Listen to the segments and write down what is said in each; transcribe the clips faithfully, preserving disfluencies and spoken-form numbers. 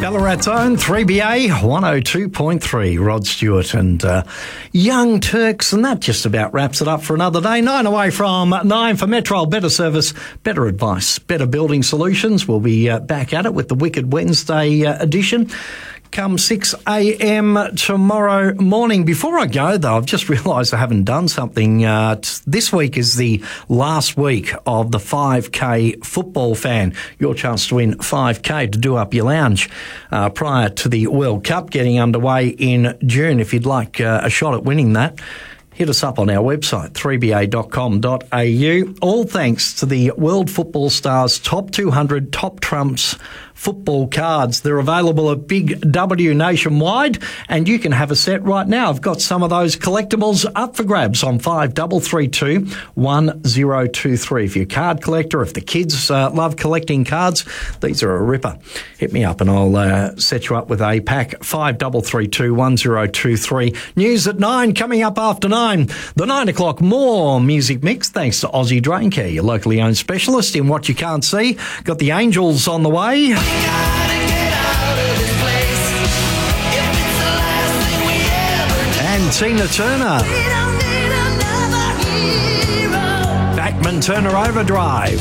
Ballarat's own three B A one oh two point three. Rod Stewart and uh, Young Turks, and that just about wraps it up for another day. Nine away from nine for Metrol. Better service, better advice, better building solutions. We'll be uh, back at it with the Wicked Wednesday uh, edition come six a.m. tomorrow morning. Before I go, though, I've just realised I haven't done something. Uh, t- this week is the last week of the five K Football Fan. Your chance to win five K to do up your lounge uh, prior to the World Cup getting underway in June. If you'd like uh, a shot at winning that, hit us up on our website, three b a dot com dot a u. All thanks to the World Football Stars Top two hundred Top Trumps football cards. They're available at Big W nationwide, and you can have a set right now. I've got some of those collectibles up for grabs on five three three two one zero two three. If you're a card collector, if the kids uh, love collecting cards, these are a ripper. Hit me up and I'll uh, set you up with a pack. five three three two one zero two three. News at nine, coming up after nine. The nine o'clock more music mix, thanks to Aussie Drain Care, your locally owned specialist in what you can't see. Got the Angels on the way. And Tina Turner. Backman Turner Overdrive.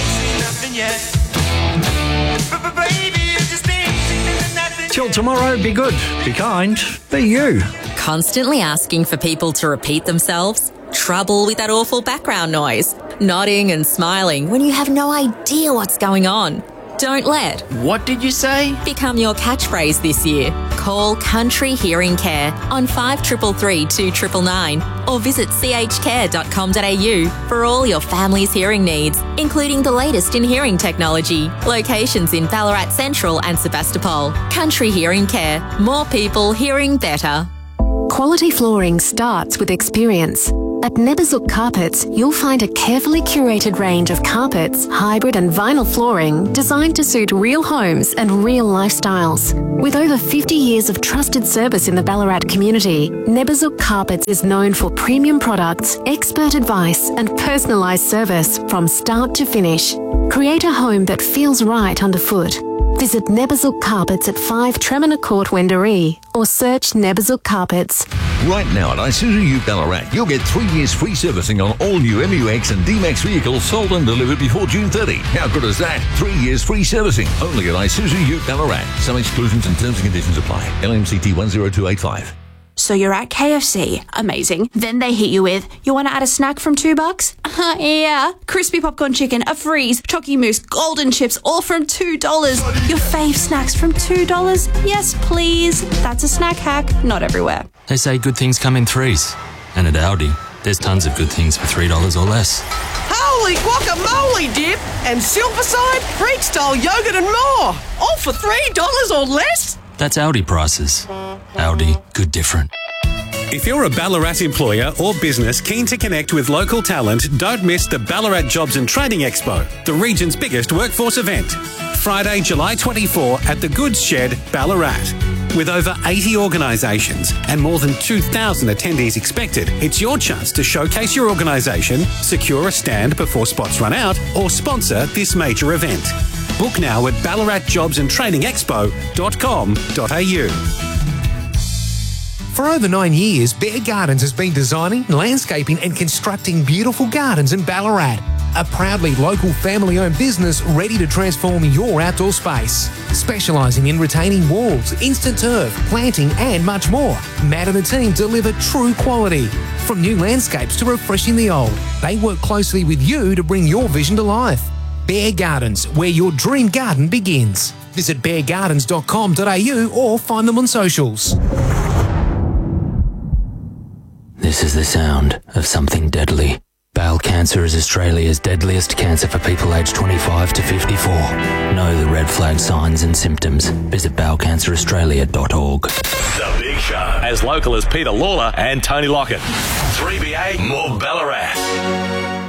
Till tomorrow, be good, be kind, be you. Constantly asking for people to repeat themselves? Trouble with that awful background noise? Nodding and smiling when you have no idea what's going on? Don't let What did you say? become your catchphrase this year. Call Country Hearing Care on five three three two nine nine nine or visit c h care dot com dot a u for all your family's hearing needs, including the latest in hearing technology. Locations in Ballarat Central and Sebastopol. Country Hearing Care. More people hearing better. Quality flooring starts with experience. At Neberzuk Carpets, you'll find a carefully curated range of carpets, hybrid and vinyl flooring designed to suit real homes and real lifestyles. With over fifty years of trusted service in the Ballarat community, Neberzuk Carpets is known for premium products, expert advice and personalised service from start to finish. Create a home that feels right underfoot. Visit Neberzuk Carpets at five Tremina Court, Wendouree, or search Neberzuk Carpets. Right now at Isuzu U Ballarat, you'll get three years free servicing on all new M U X and D-Max vehicles sold and delivered before June thirtieth. How good is that? Three years free servicing, only at Isuzu U Ballarat. Some exclusions and terms and conditions apply. L M C T one zero two eight five. So you're at K F C. Amazing. Then they hit you with, you want to add a snack from two bucks? Uh, yeah. Crispy popcorn chicken, a freeze, Chucky Moose, golden chips, all from two dollars. Your fave snacks from two dollars? Yes, please. That's a snack hack. Not everywhere. They say good things come in threes. And at Aldi, there's tons of good things for three dollars or less. Holy guacamole dip and Silverside, Freak-style yogurt and more. All for three dollars or less? That's Aldi prices. Aldi, good different. If you're a Ballarat employer or business keen to connect with local talent, don't miss the Ballarat Jobs and Training Expo, the region's biggest workforce event. Friday, July twenty-fourth at the Goods Shed, Ballarat. With over eighty organisations and more than two thousand attendees expected, it's your chance to showcase your organisation, secure a stand before spots run out, or sponsor this major event. Book now at ballarat jobs and training expo dot com dot a u. For over nine years, Bear Gardens has been designing, landscaping and constructing beautiful gardens in Ballarat. A proudly local family-owned business ready to transform your outdoor space. Specialising in retaining walls, instant turf, planting and much more. Matt and the team deliver true quality. From new landscapes to refreshing the old, they work closely with you to bring your vision to life. Bear Gardens, where your dream garden begins. Visit bear gardens dot com dot a u or find them on socials. This is the sound of something deadly. Bowel cancer is Australia's deadliest cancer for people aged twenty-five to fifty-four. Know the red flag signs and symptoms. Visit bowel cancer australia dot org. The Big Show. As local as Peter Lawler and Tony Lockett. three B A, more Ballarat.